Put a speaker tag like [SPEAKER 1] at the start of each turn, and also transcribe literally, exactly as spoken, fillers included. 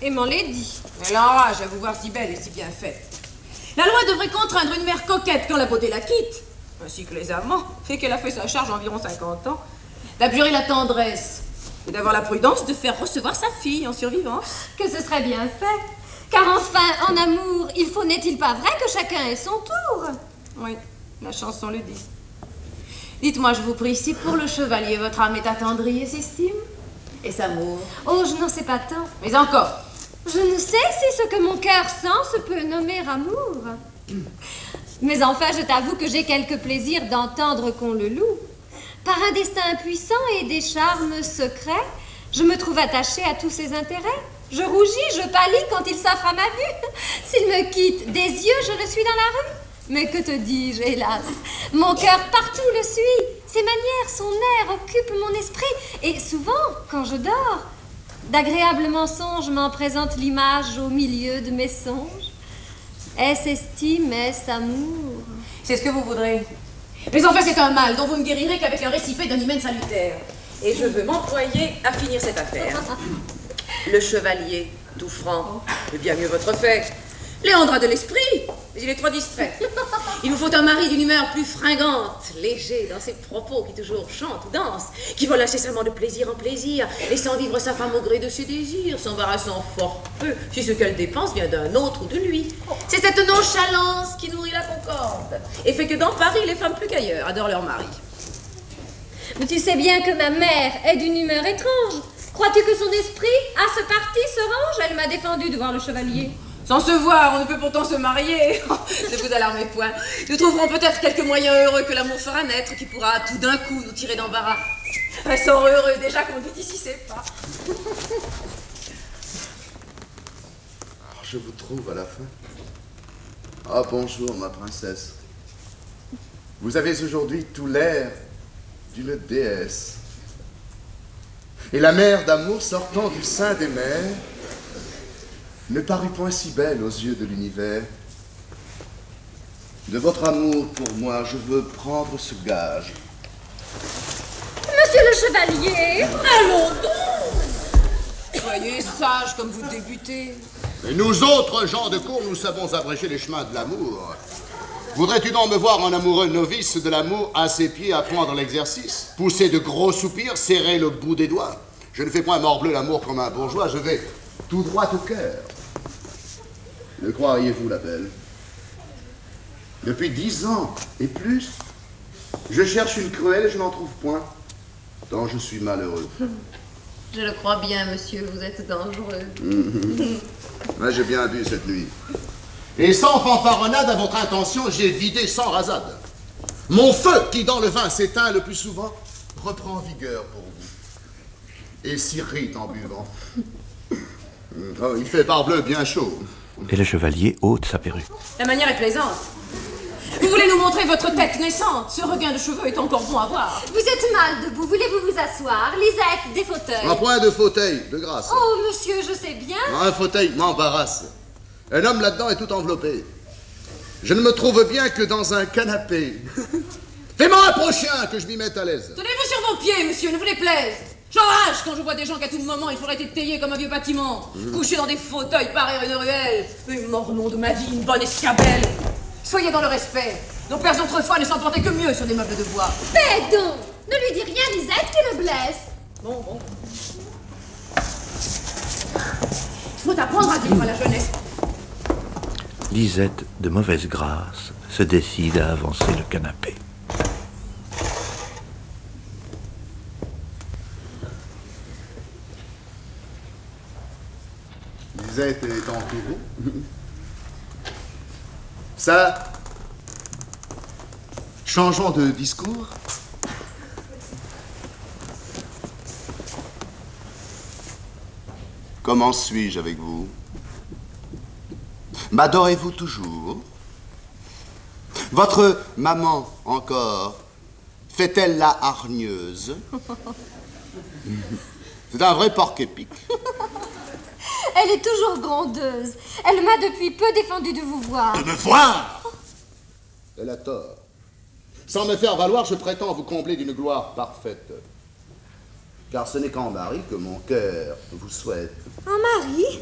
[SPEAKER 1] et m'en l'est dit.
[SPEAKER 2] Elle enrage à vous voir si belle et si bien faite. La loi devrait contraindre une mère coquette quand la beauté la quitte, ainsi que les amants, fait qu'elle a fait sa charge environ cinquante ans, d'abjurer la tendresse et d'avoir la prudence de faire recevoir sa fille en survivance.
[SPEAKER 1] Que ce serait bien fait. Car enfin, en amour, il faut, n'est-il pas vrai que chacun ait son tour?
[SPEAKER 2] Oui, la chanson le dit. Dites-moi, je vous prie, si pour le chevalier votre âme est attendrie et s'estime, et s'amour?
[SPEAKER 1] Oh, je n'en sais pas tant.
[SPEAKER 2] Mais encore?
[SPEAKER 1] Je ne sais si ce que mon cœur sent se peut nommer amour. Mais enfin, je t'avoue que j'ai quelque plaisir d'entendre qu'on le loue. Par un destin puissant et des charmes secrets, je me trouve attachée à tous ses intérêts. Je rougis, je pâlis quand il s'offre à ma vue. S'il me quitte des yeux, je le suis dans la rue. Mais que te dis-je, hélas? Mon cœur partout le suit. Ses manières, son air occupent mon esprit. Et souvent, quand je dors, d'agréables mensonges m'en présentent l'image au milieu de mes songes. Est-ce estime, est-ce amour?
[SPEAKER 2] C'est ce que vous voudrez. Mais enfin, c'est un mal dont vous ne guérirez qu'avec un récipient d'un hymen salutaire. Et je veux m'employer à finir cette affaire. Le chevalier, tout franc, est bien mieux votre fait. Léandre a de l'esprit, mais il est trop distrait. Il vous faut un mari d'une humeur plus fringante, léger dans ses propos, qui toujours chante ou danse, qui vole incessamment de plaisir en plaisir, laissant vivre sa femme au gré de ses désirs, s'embarrassant fort peu si ce qu'elle dépense vient d'un autre ou de lui. C'est cette nonchalance qui nourrit la concorde et fait que dans Paris, les femmes plus qu'ailleurs adorent leur mari.
[SPEAKER 1] Mais tu sais bien que ma mère est d'une humeur étrange. Crois-tu que son esprit, à ce parti, se range? Elle m'a défendu de voir le chevalier.
[SPEAKER 2] Sans se voir, on ne peut pourtant se marier. Ne vous alarmez point. Nous trouverons peut-être quelques moyens heureux que l'amour fera naître, qui pourra tout d'un coup nous tirer d'embarras. Un sort heureux déjà qu'on dit ici, c'est pas.
[SPEAKER 3] Je vous trouve à la fin. Ah, bonjour, ma princesse. Vous avez aujourd'hui tout l'air d'une déesse. Et la mère d'amour sortant du sein des mers ne parut point si belle aux yeux de l'univers. De votre amour pour moi, je veux prendre ce gage.
[SPEAKER 1] Monsieur le chevalier!
[SPEAKER 2] Allons donc! Soyez sage comme vous débutez.
[SPEAKER 4] Et nous autres gens de cour, nous savons abréger les chemins de l'amour. Voudrais-tu donc me voir en amoureux novice de l'amour à ses pieds apprendre l'exercice? Pousser de gros soupirs, serrer le bout des doigts? Je ne fais point morbleu l'amour comme un bourgeois, je vais tout droit au cœur.
[SPEAKER 3] Le croiriez-vous, la belle? Depuis dix ans et plus, je cherche une cruelle et je n'en trouve point, tant je suis malheureux.
[SPEAKER 1] Je le crois bien, monsieur, vous êtes dangereux.
[SPEAKER 3] Mmh. Ouais, j'ai bien bu cette nuit.
[SPEAKER 4] Et sans fanfaronnade à votre intention, j'ai vidé sans rasade. Mon feu, qui dans le vin s'éteint le plus souvent,
[SPEAKER 3] Reprend vigueur pour vous. Et s'irrite en buvant.
[SPEAKER 4] Oh, il fait parbleu bien chaud.
[SPEAKER 5] Et le chevalier ôte sa perruque.
[SPEAKER 2] La manière est plaisante. Vous voulez nous montrer votre tête naissante? Ce regain de cheveux est encore bon à voir.
[SPEAKER 1] Vous êtes mal debout, voulez-vous vous asseoir? Lisette, des fauteuils.
[SPEAKER 4] Un point de fauteuil, de grâce.
[SPEAKER 1] Oh, monsieur, je sais bien.
[SPEAKER 4] Un fauteuil m'embarrasse. Un homme là-dedans est tout enveloppé. Je ne me trouve bien que dans un canapé. Fais-moi un prochain, que je m'y mette à l'aise.
[SPEAKER 2] Tenez-vous sur vos pieds, monsieur, ne vous déplaise. J'enrage quand je vois des gens qu'à tout moment il faudrait étayer comme un vieux bâtiment, mmh. couchés dans des fauteuils pareils à une ruelle. Mais mornon de ma vie, une bonne escabelle. Soyez dans le respect. Nos pères autrefois ne s'en portaient que mieux sur des meubles de bois.
[SPEAKER 1] Mais donc, ne lui dis rien, Lisette, tu le blesses.
[SPEAKER 2] Bon, bon. Il faut apprendre à vivre à la jeunesse.
[SPEAKER 5] Lisette, de mauvaise grâce, se décide à avancer le canapé.
[SPEAKER 3] Lisette est entourée. Ça, changeons de discours. Comment suis-je avec vous? M'adorez-vous toujours? Votre maman, encore, fait-elle la hargneuse? C'est un vrai porc-épic.
[SPEAKER 1] Elle est toujours grondeuse. Elle m'a depuis peu défendu de vous voir.
[SPEAKER 4] De me voir? Elle a tort. Sans me faire valoir, je prétends vous combler d'une gloire parfaite. Car ce n'est qu'en mari que mon cœur vous souhaite.
[SPEAKER 1] En mari?